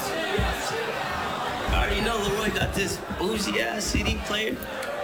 I already know Leroy got this bougie ass CD player.